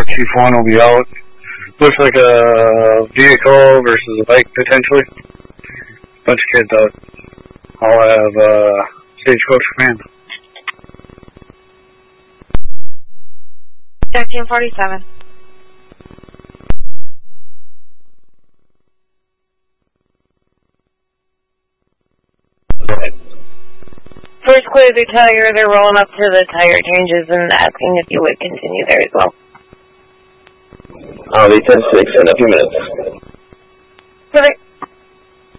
Chief 1 will be out. Looks like a vehicle versus a bike, potentially. Bunch of kids out. I'll have Stagecoach Command. Jack Team 47. First clear the tire, they're rolling up to the tire changes and asking if you would continue there as well. I'll be 10-6 in a few minutes. Perfect.